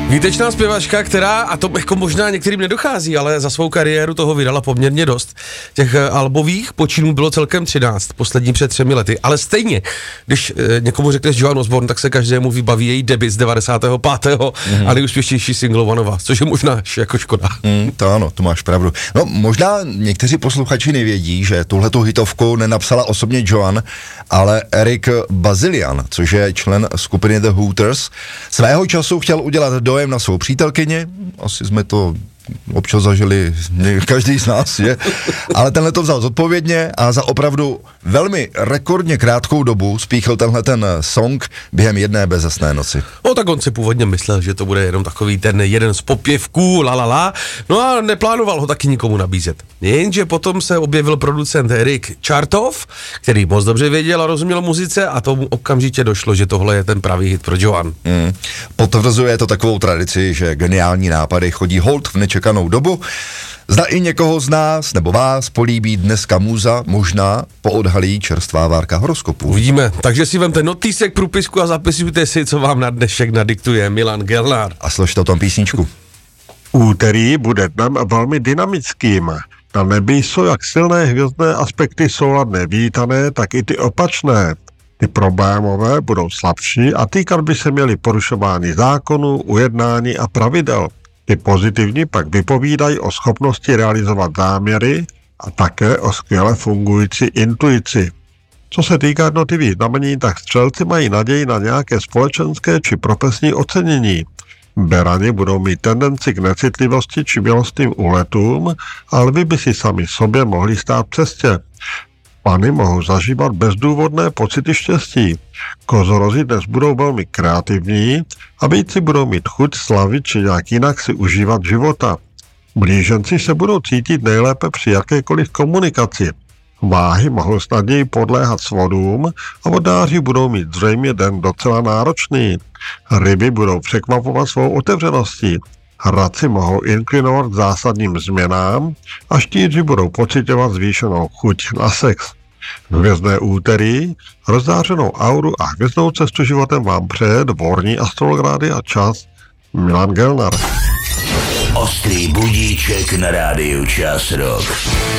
Výtečná zpěvačka, která, a to jako možná některým nedochází, ale za svou kariéru toho vydala poměrně dost. Těch albových počinů bylo celkem 13, poslední před 3 lety, ale stejně, když někomu řekneš Joan Osborne, tak se každému vybaví její debut z 95. a nejúspěšnější single One of Us, což je možná jako škoda. To ano, to máš pravdu. No možná někteří posluchači nevědí, že tuhletu hitovku nenapsala osobně Joan, ale Eric Bazilian, což je člen skupiny The Hooters. Svého času chtěl udělat dojem na svou přítelkyni, asi jsme to občas zažili každý z nás, je? Ale tenhle to vzal zodpovědně a za opravdu velmi rekordně krátkou dobu spíchl tenhle ten song během jedné bezesné noci. No tak on si původně myslel, že to bude jenom takový ten jeden z popěvků, no a neplánoval ho taky nikomu nabízet. Jenže potom se objevil producent Rick Chartoff, který moc dobře věděl a rozuměl muzice a tomu okamžitě došlo, že tohle je ten pravý hit pro Joan. Potvrzuje to takovou tradici, že geniální nápady chodí holt v nečekanou dobu. Zda i někoho z nás nebo vás políbí dneska muza, možná poodhalí čerstvá várka horoskopu. Uvidíme, takže si vemte notýsek, průpisku a zapisujte si, co vám na dnešek nadiktuje Milan Gelnar. A složte o tom písničku. Úterý bude dnem velmi dynamickým. Na nebi jsou jak silné hvězdné aspekty souladné vítané, tak i ty opačné. Ty problémové budou slabší a týkat by se měly porušování zákonů, ujednání a pravidel. Ty pozitivní pak vypovídají o schopnosti realizovat záměry a také o skvěle fungující intuici. Co se týká jednotlivých znamení, tak střelci mají naději na nějaké společenské či profesní ocenění. Berani budou mít tendenci k necitlivosti či milostným úletům, ale vy by si sami sobě mohli stát v cestě. Pany mohou zažívat bezdůvodné pocity štěstí. Kozorozi dnes budou velmi kreativní a býci budou mít chuť slavit či nějak jinak si užívat života. Blíženci se budou cítit nejlépe při jakékoliv komunikaci. Váhy mohou snadněji podléhat svodům a vodnáři budou mít zřejmě den docela náročný. Ryby budou překvapovat svou otevřeností. Hradci mohou inklinovat k zásadním změnám a štíři budou pociťovat zvýšenou chuť na sex. Hvězdné úterý, rozzářenou auru a hvězdnou cestu životem vám přeje dvorní astrologrády a čas Milan Gelnar. Ostrý budíček na rádiu Čas Rock.